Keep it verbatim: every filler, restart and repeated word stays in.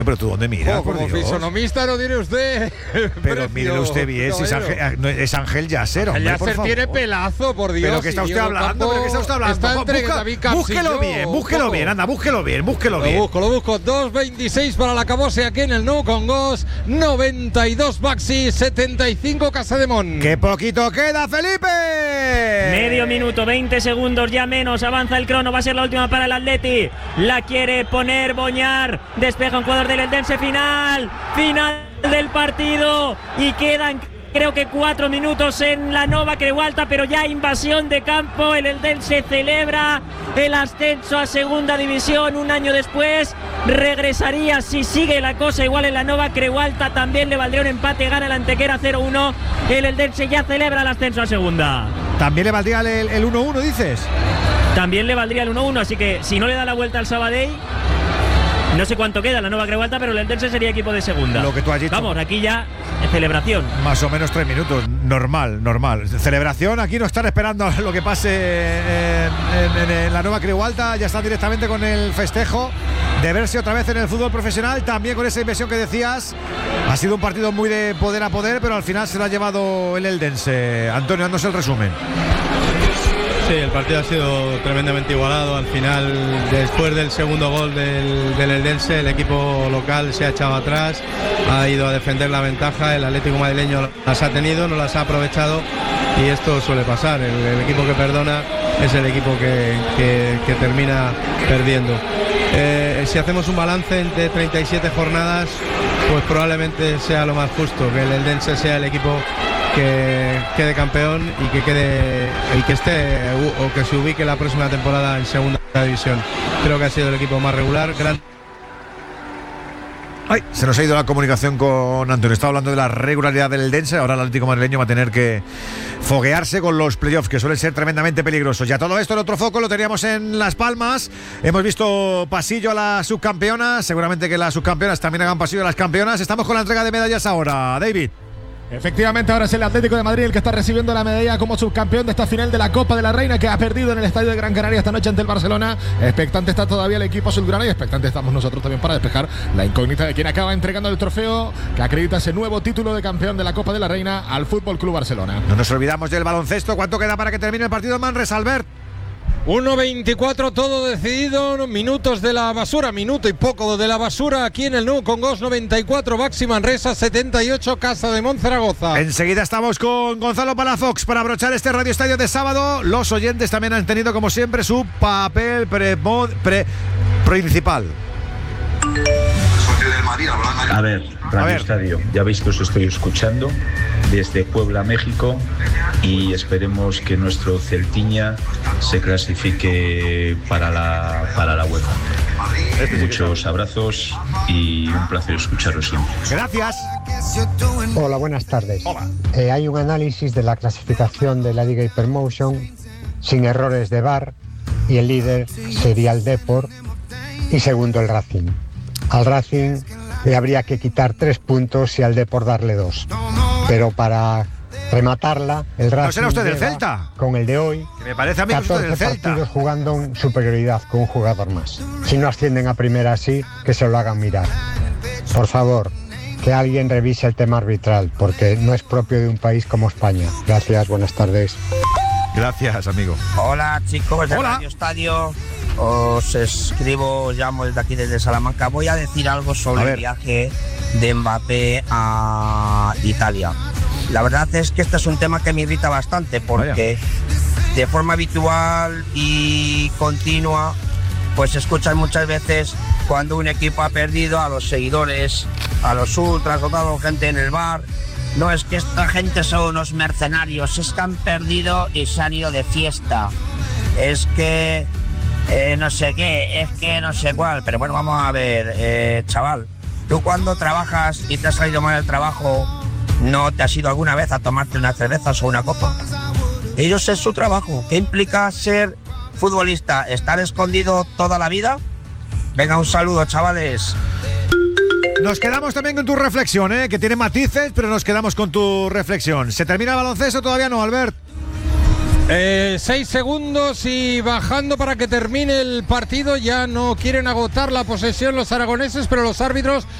Pero tú dónde miras, oh, como fisonomista no tiene usted. Pero mire usted bien, si es Ángel, es Ángel Yasser, hombre, Yasser por favor. tiene pelazo, por Dios. ¿Pero qué está usted hablando? ¿Pero qué está usted hablando? Está entre Busca, David búsquelo bien, búsquelo bien, anda, búsquelo bien, búsquelo lo bien. Lo busco, lo busco. dos veintiséis para la Cabose aquí en el Nou Congost. noventa y dos Baxi, setenta y cinco Casademón. ¡Qué poquito queda, Felipe! Medio minuto, veinte segundos, ya menos. Avanza el crono, va a ser la última para el Atleti. La quiere poner Boñar. Despeja un jugador del Eldense. Final, final del partido. Y quedan, creo que cuatro minutos en la Nova Creualta, pero ya invasión de campo. El Eldense celebra el ascenso a segunda división un año después. Regresaría si sigue la cosa igual en la Nova Creualta. También le valdría un empate, gana el Antequera cero uno. El Eldense ya celebra el ascenso a segunda. ¿También le valdría el, el uno uno, dices? También le valdría el uno uno, así que si no le da la vuelta al Sabadell, no sé cuánto queda la Nova Creualta, pero el Eldense sería equipo de segunda. Lo que tú has dicho. Vamos, aquí ya celebración. Más o menos tres minutos, normal, normal. Celebración, aquí no están esperando a lo que pase en, en, en la Nova Creualta, ya están directamente con el festejo de verse otra vez en el fútbol profesional, también con esa inversión que decías. Ha sido un partido muy de poder a poder, pero al final se lo ha llevado el Eldense. Antonio, dándose el resumen. Sí, el partido ha sido tremendamente igualado. Al final, después del segundo gol del, del Eldense, el equipo local se ha echado atrás, ha ido a defender la ventaja. El Atlético madrileño las ha tenido, no las ha aprovechado, y esto suele pasar. El, el equipo que perdona es el equipo que, que, que termina perdiendo. Eh, si hacemos un balance de treinta y siete jornadas, pues probablemente sea lo más justo que el Eldense sea el equipo que quede campeón y que quede y que esté o que se ubique la próxima temporada en segunda división. Creo que ha sido el equipo más regular. Gran... Ay, se nos ha ido la comunicación con Antonio. Estaba hablando de la regularidad del Eldense. Ahora el Atlético madrileño va a tener que foguearse con los playoffs, que suelen ser tremendamente peligrosos. Ya todo esto en otro foco lo teníamos en Las Palmas. Hemos visto pasillo a las subcampeonas. Seguramente que las subcampeonas también hagan pasillo a las campeonas. Estamos con la entrega de medallas ahora, David. Efectivamente, ahora es el Atlético de Madrid el que está recibiendo la medalla como subcampeón de esta final de la Copa de la Reina, que ha perdido en el estadio de Gran Canaria esta noche ante el Barcelona. Expectante está todavía el equipo azulgrana y expectante estamos nosotros también para despejar la incógnita de quien acaba entregando el trofeo que acredita ese nuevo título de campeón de la Copa de la Reina al Fútbol Club Barcelona. No nos olvidamos del baloncesto. ¿Cuánto queda para que termine el partido en Manresa, Albert? uno veinticuatro, todo decidido. Minutos de la basura, minuto y poco de la basura aquí en el Nou Congost. noventa y cuatro Baxi Manresa, setenta y ocho Casademón Zaragoza. Enseguida estamos con Gonzalo Palafox para abrochar este Radio Estadio de sábado. Los oyentes también han tenido, como siempre, su papel pre, pre, principal. A ver, Radio A ver. Estadio, ya veis que os estoy escuchando desde Puebla, México, y esperemos que nuestro Celtiña se clasifique para la, para la UEFA. Muchos abrazos y un placer escucharos siempre. Gracias. Hola, buenas tardes. Hola. Eh, hay un análisis de la clasificación de la Liga Hypermotion sin errores de V A R y el líder sería el Depor y segundo el Racing. Al Racing le habría que quitar tres puntos y al Depor darle dos. Pero para rematarla, el Racing ¿No será usted del lleva, Celta? con el de hoy, Que me parece a mí que usted del catorce Celta. partidos jugando en superioridad con un jugador más. Si no ascienden a primera así, que se lo hagan mirar. Por favor, que alguien revise el tema arbitral, porque no es propio de un país como España. Gracias, buenas tardes. Gracias, amigo. Hola chicos de Hola. Radio Estadio, os escribo, os llamo desde aquí desde Salamanca. Voy a decir algo A sobre ver. el viaje de Mbappé a Italia. La verdad es que este es un tema que me irrita bastante porque de forma habitual y continua pues escuchan muchas veces cuando un equipo ha perdido a los seguidores, a los ultras, o a la gente en el bar. No, es que esta gente son unos mercenarios, es que han perdido y se han ido de fiesta. Es que eh, no sé qué, es que no sé cuál. Pero bueno, vamos a ver, eh, chaval. Tú cuando trabajas y te has salido mal el trabajo, ¿no te has ido alguna vez a tomarte unas cervezas o una copa? Ellos es su trabajo. ¿Qué implica ser futbolista? ¿Estar escondido toda la vida? Venga, un saludo, chavales. Nos quedamos también con tu reflexión, ¿eh? Que tiene matices, pero nos quedamos con tu reflexión. ¿Se termina el baloncesto? Todavía no, Albert. Eh, seis segundos y bajando para que termine el partido. Ya no quieren agotar la posesión los aragoneses, pero los árbitros